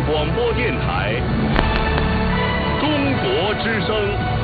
广播电台中国之声。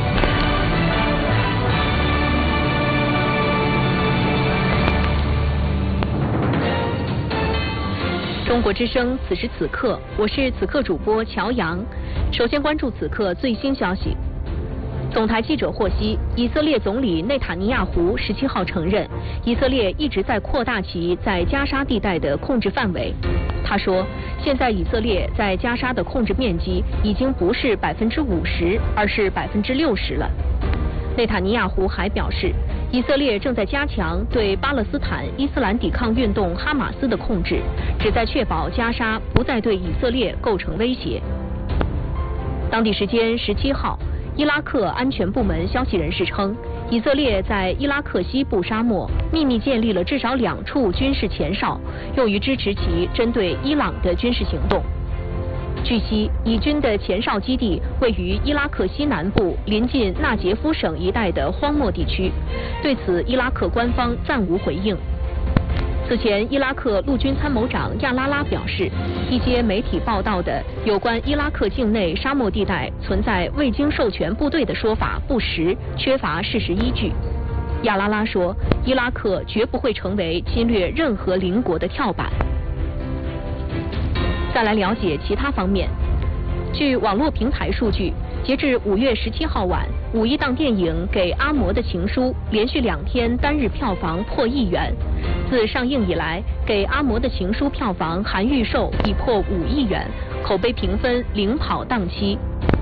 中国之声，此时此刻，我是此刻主播乔阳。首先关注此刻最新消息。总台记者获悉，以色列总理内塔尼亚胡17号承认，以色列一直在扩大其在加沙地带的控制范围。他说，现在以色列在加沙的控制面积已经不是50%，而是60%了。内塔尼亚胡还表示，以色列正在加强对巴勒斯坦伊斯兰抵抗运动哈马斯的控制，旨在确保加沙不再对以色列构成威胁。当地时间17号，伊拉克安全部门消息人士称，以色列在伊拉克西部沙漠秘密建立了至少2处军事前哨，用于支持其针对伊朗的军事行动。据悉，以军的前哨基地位于伊拉克西南部临近纳杰夫省一带的荒漠地区，对此伊拉克官方暂无回应。此前，伊拉克陆军参谋长亚拉拉表示，一些媒体报道的有关伊拉克境内沙漠地带存在未经授权部队的说法不实，缺乏事实依据。亚拉拉说，伊拉克绝不会成为侵略任何邻国的跳板。再来了解其他方面。据网络平台数据，截至5月17号晚，5·1档电影《给阿嬷的情书》连续2天单日票房破1亿元。自上映以来，《给阿嬷的情书》票房含预售已破5亿元，口碑评分领跑档期。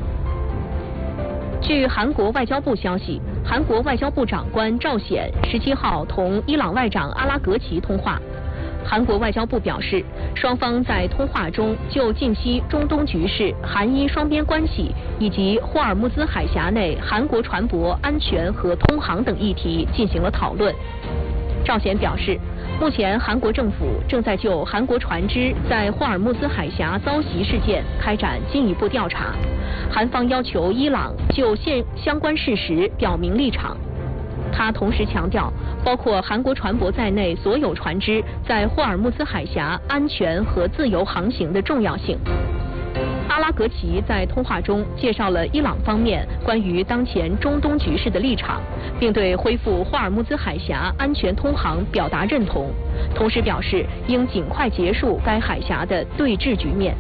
据韩国外交部消息，韩国外交部长官赵显17号同伊朗外长阿拉格齐通话。韩国外交部表示，双方在通话中就近期中东局势、韩伊双边关系以及霍尔木兹海峡内韩国船舶安全和通航等议题进行了讨论。赵显表示，目前韩国政府正在就韩国船只在霍尔木兹海峡遭袭事件开展进一步调查，韩方要求伊朗就相关事实表明立场。他同时强调，包括韩国船舶在内所有船只在霍尔木兹海峡安全和自由航行的重要性。阿拉格齐在通话中介绍了伊朗方面关于当前中东局势的立场，并对恢复霍尔木兹海峡安全通航表达认同，同时表示应尽快结束该海峡的对峙局面。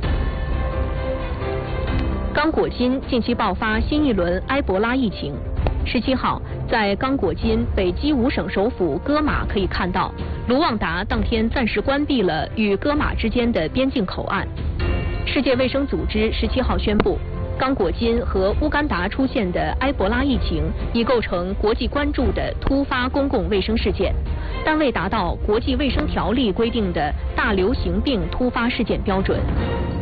刚果金近期爆发新一轮埃博拉疫情。17号，在刚果金北基伍省首府戈马可以看到，卢旺达当天暂时关闭了与戈马之间的边境口岸。世界卫生组织17号宣布，刚果金和乌干达出现的埃博拉疫情已构成国际关注的突发公共卫生事件，但未达到国际卫生条例规定的大流行病突发事件标准。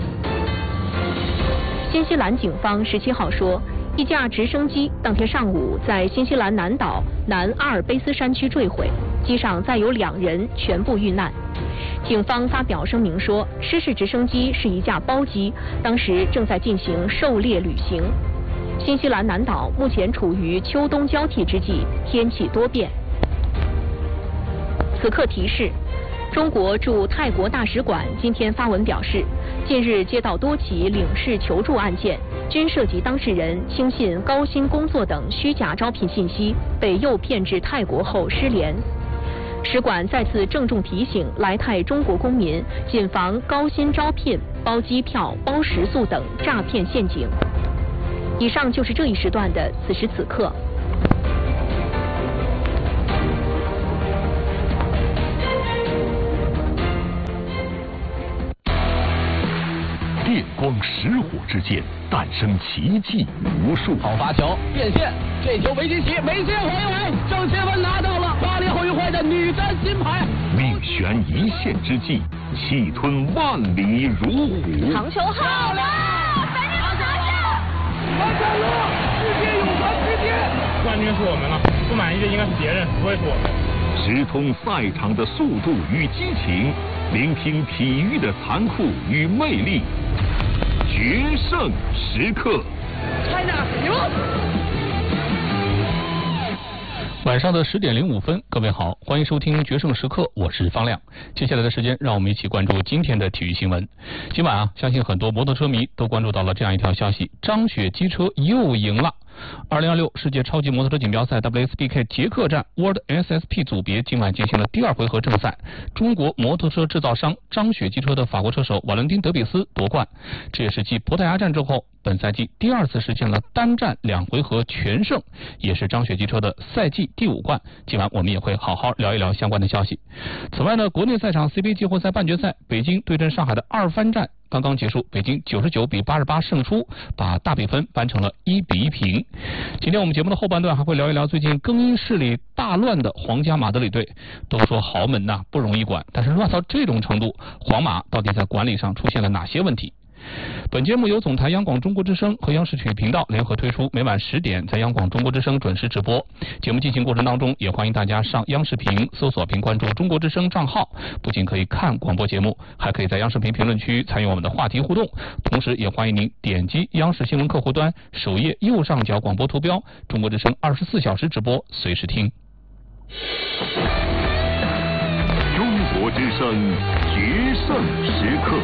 新西兰警方17号说，一架直升机当天上午在新西兰南岛南阿尔卑斯山区坠毁，机上载有2人全部遇难。警方发表声明说，失事直升机是一架包机，当时正在进行狩猎旅行。新西兰南岛目前处于秋冬交替之际，天气多变。此刻提示，中国驻泰国大使馆今天发文表示，近日接到多起领事求助案件，均涉及当事人轻信高薪工作等虚假招聘信息，被诱骗至泰国后失联。使馆再次郑重提醒来泰中国公民，谨防高薪招聘、包机票、包食宿等诈骗陷阱。以上就是这一时段的此时此刻。 电光石火之间，诞生奇迹无数。 好发球，变线，这球维基奇没接回来，郑钦文拿到了巴黎奥运会的女单金牌。 命悬一线之际，气吞万里如虎。 长球好了， 完成了，世界有传之天。 冠军是我们了，不满意的应该是别人，不会是我们。 直通赛场的速度与激情，聆听体育的残酷与魅力。决胜时刻。 China 赢了。 晚上的10点05分，各位好，欢迎收听决胜时刻，我是方亮。接下来的时间，让我们一起关注今天的体育新闻。今晚相信很多摩托车迷都关注到了这样一条消息：张雪机车又赢了。2026世界超级摩托车锦标赛 WSBK 捷克站 World SSP 组别今晚进行了第2回合正赛，中国摩托车制造商张雪机车的法国车手瓦伦丁·德比斯夺冠，这也是继葡萄牙站之后本赛季第2次实现了单站2回合全胜，也是张雪机车的赛季第5冠。今晚我们也会好好聊一聊相关的消息。此外呢，国内赛场 CBA 季后赛半决赛，北京对阵上海的2番战刚刚结束，北京99比88胜出，把大比分扳成了1比1平。今天我们节目的后半段还会聊一聊最近更衣室里大乱的皇家马德里队。都说豪门呐不容易管，但是乱到这种程度，皇马到底在管理上出现了哪些问题？本节目由总台央广中国之声和央视体育频道联合推出，每晚10点在央广中国之声准时直播。节目进行过程当中，也欢迎大家上央视频搜索并关注中国之声账号，不仅可以看广播节目，还可以在央视频评论区参与我们的话题互动。同时也欢迎您点击央视新闻客户端首页右上角广播图标，中国之声24小时直播，随时听。 中国之声决胜时刻。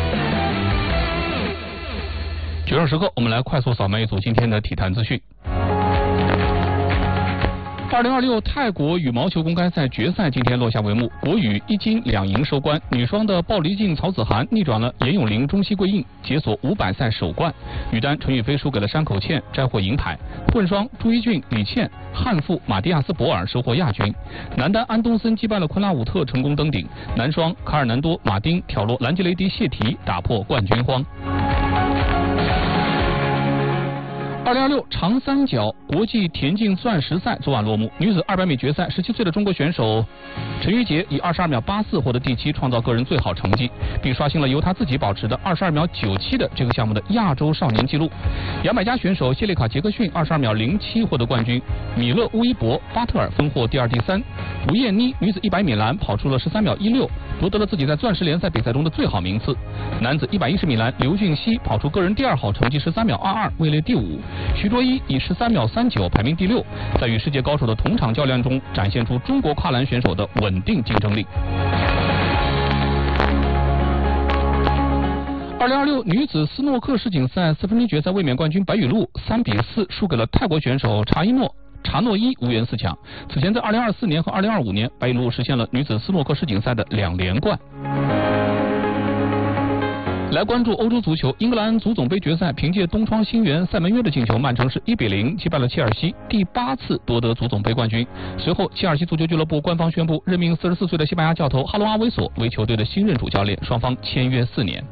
决胜时刻，我们来快速扫描一组今天的体坛资讯。2026泰国羽毛球公开赛决赛今天落下帷幕，国羽1金2银收官，女双的鲍黎静、曹子涵逆转了严咏琳、中西桂印，解锁500赛首冠。女单陈雨菲输给了山口茜，摘获银牌。混双朱一俊、李倩、汉馥马蒂亚斯博尔收获亚军。男单安东森击败了昆拉武特，成功登顶。男双卡尔南多、马丁挑落兰吉雷迪、谢提，打破冠军荒。2026长三角国际田径钻石赛昨晚落幕，女子200米决赛，17岁的中国选手陈芋洁以22秒84获得第7，创造个人最好成绩，并刷新了由她自己保持的22秒97的这个项目的亚洲少年纪录。牙买加选手谢利卡·杰克逊22秒07获得冠军，米勒乌伊博、巴特尔分获第2、第3。吴艳妮女子100米栏跑出了13秒16，夺得了自己在钻石联赛比赛中的最好名次。男子110米栏，刘俊熙跑出个人第2好成绩13秒22，位列第5。徐卓一以13秒39排名第6，在与世界高手的同场较量中展现出中国跨栏选手的稳定竞争力。2026女子斯诺克世锦赛4分之一决赛卫冕冠军白雨露3比4输给了泰国选手查诺伊，无缘4强。此前在2024年和2025年，白雨露实现了女子斯诺克世锦赛的2连冠。来关注欧洲足球，英格兰足总杯决赛，凭借东窗新援塞门约的进球，曼城是1比0击败了切尔西，第8次夺得足总杯冠军。随后，切尔西足球俱乐部官方宣布任命44岁的西班牙教头哈罗阿维索为球队的新任主教练，双方签约4年。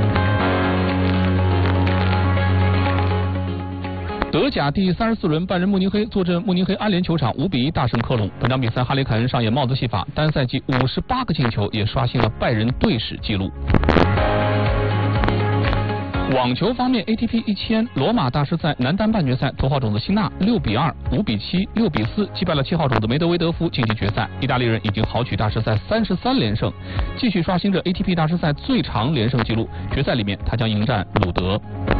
德甲第34轮，拜仁慕尼黑坐镇慕尼黑安联球场5比1大胜科隆。本场比赛，哈里凯恩上演帽子戏法，单赛季58个进球，也刷新了拜仁队史纪录。网球方面 ，ATP 1000罗马大师赛男单半决赛，头号种子辛纳6比2、5比7、6比4击败了7号种子梅德韦德夫，晋级决赛。意大利人已经豪取大师赛33连胜，继续刷新着 ATP 大师赛最长连胜纪录。决赛里面，他将迎战鲁德。